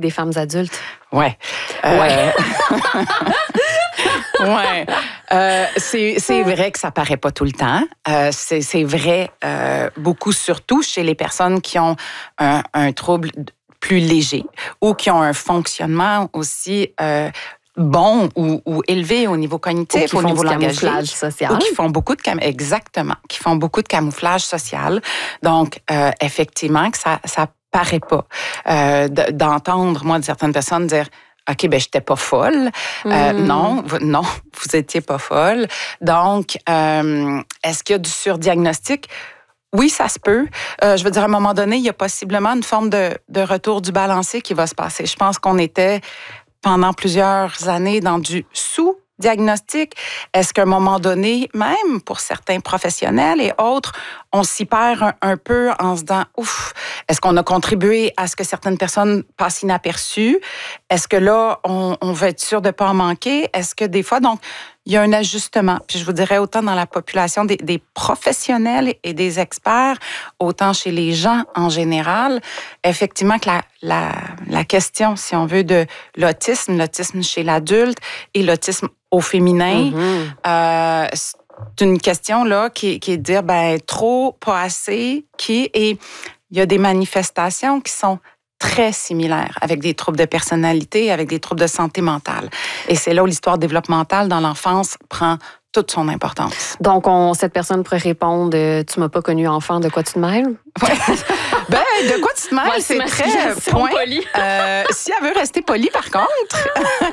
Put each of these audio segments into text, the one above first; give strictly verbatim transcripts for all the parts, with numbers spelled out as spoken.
des femmes adultes. Ouais. Euh... Ouais. ouais. Euh, c'est, c'est vrai que ça paraît pas tout le temps. Euh, c'est, c'est vrai euh, beaucoup, surtout chez les personnes qui ont un, un trouble plus léger ou qui ont un fonctionnement aussi euh, bon ou, ou élevé au niveau cognitif, ou qui au font niveau du langagier. Camouflage social. Ou qui font beaucoup de cam- exactement, qui font beaucoup de camouflage social. Donc, euh, effectivement, que ça, ça paraît pas euh, d'entendre, moi, de certaines personnes dire OK, ben j'étais pas folle. Mm. Euh, non, vous, non, vous étiez pas folle. Donc, euh, est-ce qu'il y a du surdiagnostic? Oui, ça se peut. Euh, je veux dire, à un moment donné, il y a possiblement une forme de, de retour du balancier qui va se passer. Je pense qu'on était pendant plusieurs années dans du sous-diagnostic. Est-ce qu'à un moment donné, même pour certains professionnels et autres, on s'y perd un, un peu en se disant, ouf, est-ce qu'on a contribué à ce que certaines personnes passent inaperçues? Est-ce que là, on, on veut être sûr de ne pas en manquer? Est-ce que des fois, donc, il y a un ajustement. Puis je vous dirais autant dans la population des, des professionnels et des experts, autant chez les gens en général, effectivement que la, la, la question, si on veut, de l'autisme, l'autisme chez l'adulte et l'autisme au féminin, mm-hmm. euh, c'est une question là qui, qui est de dire ben trop, pas assez, qui et il y a des manifestations qui sont très similaires, avec des troubles de personnalité, avec des troubles de santé mentale. Et c'est là où l'histoire développementale dans l'enfance prend toute son importance. Donc, on, cette personne pourrait répondre euh, « Tu m'as pas connu enfant, de quoi tu te mêles? » Ouais. Ben, de quoi tu te mêles, c'est très point. Euh, si elle veut rester polie, par contre,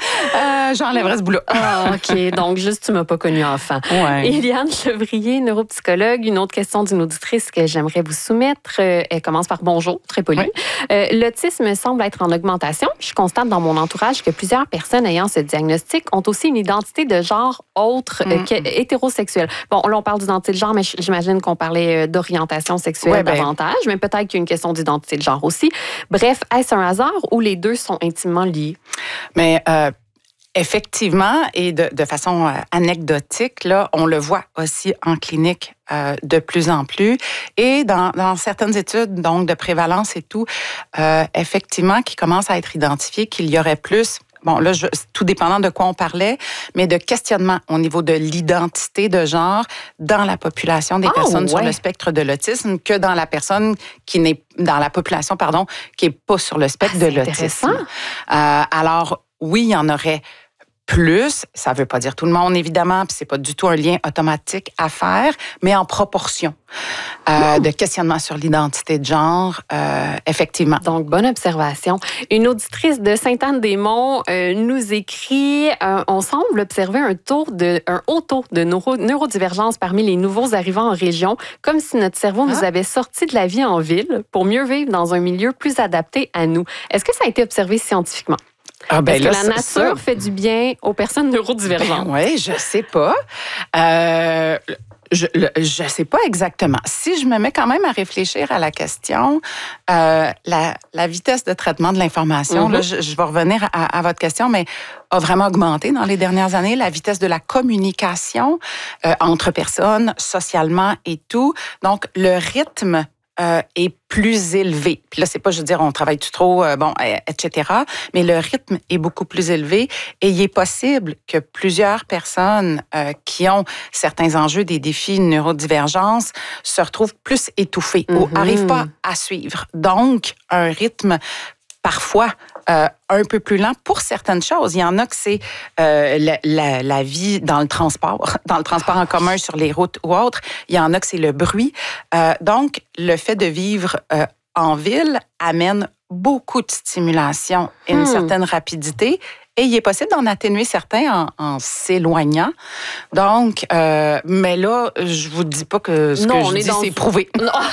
euh, j'enlèverais ce boulot. Ah, OK. Donc, juste « Tu m'as pas connu enfant. Ouais. » Éliane Chevrier, neuropsychologue, une autre question d'une auditrice que j'aimerais vous soumettre. Euh, elle commence par « Bonjour », très polie. Oui. Euh, L'autisme semble être en augmentation. Je constate dans mon entourage que plusieurs personnes ayant ce diagnostic ont aussi une identité de genre autre mm. euh, hétérosexuelle. Bon, là, on parle d'identité de genre, mais j'imagine qu'on parlait d'orientation sexuelle ouais, ben, davantage, mais peut-être qu'il y a une question d'identité de genre aussi. Bref, est-ce un hasard ou les deux sont intimement liés? Mais euh, effectivement, et de, de façon euh, anecdotique, là, on le voit aussi en clinique euh, de plus en plus. Et dans, dans certaines études, donc de prévalence et tout, euh, effectivement, qui commencent à être identifié qu'il y aurait plus... Bon, là, je, tout dépendant de quoi on parlait, mais de questionnement au niveau de l'identité de genre dans la population des oh, personnes ouais. sur le spectre de l'autisme que dans la personne qui n'est dans la population, pardon, qui est pas sur le spectre ah, de l'autisme. Euh, alors, oui, il y en aurait plus. Ça veut pas dire tout le monde, évidemment, puis c'est pas du tout un lien automatique à faire, mais en proportion euh, mmh. de questionnement sur l'identité de genre, euh, effectivement. Donc, bonne observation. Une auditrice de Sainte-Anne-des-Monts euh, nous écrit euh, « On semble observer un, tour de, un haut taux de neuro, neurodivergence parmi les nouveaux arrivants en région, comme si notre cerveau ah. nous avait sortis de la vie en ville pour mieux vivre dans un milieu plus adapté à nous. » Est-ce que ça a été observé scientifiquement? Ah ben Est-ce là, que la nature ça. fait du bien aux personnes neurodivergentes? Ben oui, je sais pas. Euh, je je sais pas exactement. Si je me mets quand même à réfléchir à la question, euh, la, la vitesse de traitement de l'information, mm-hmm. là, je, je vais revenir à, à votre question, mais a vraiment augmenté dans les dernières années, la vitesse de la communication euh, entre personnes, socialement et tout. Donc, le rythme Euh, est plus élevé. Puis là, c'est pas, je veux dire, on travaille-tu trop, euh, bon, et cetera. Mais le rythme est beaucoup plus élevé et il est possible que plusieurs personnes euh, qui ont certains enjeux, des défis, une neurodivergence, se retrouvent plus étouffées mm-hmm. ou n'arrivent pas à suivre. Donc, un rythme parfois euh, un peu plus lent pour certaines choses. Il y en a que c'est euh, la, la, la vie dans le transport, dans le transport en commun sur les routes ou autres. Il y en a que c'est le bruit. Euh, donc, le fait de vivre euh, en ville amène beaucoup de stimulation et une hmm. certaine rapidité. Et il est possible d'en atténuer certains en, en s'éloignant. Donc, euh, mais là, je vous dis pas que ce non, que je dis, dans... c'est prouvé.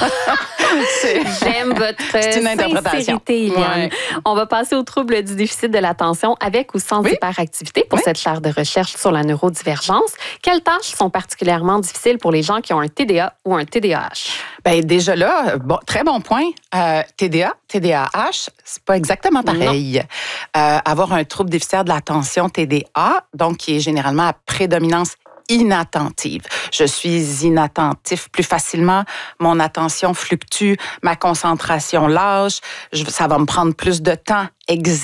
c'est... J'aime votre c'est une sincérité, Éliane. Ouais. On va passer aux troubles du déficit de l'attention avec ou sans oui. hyperactivité pour oui. cette chaire de recherche sur la neurodivergence. Quelles tâches sont particulièrement difficiles pour les gens qui ont un T D A ou un T D A H? Bien, déjà là, bon, très bon point. Euh, T D A, T D A H, c'est pas exactement pareil. Euh, avoir un trouble déficitaire de l'attention, T D A, donc qui est généralement à prédominance inattentive. Je suis inattentif plus facilement, mon attention fluctue, ma concentration lâche, je, ça va me prendre plus de temps, exercer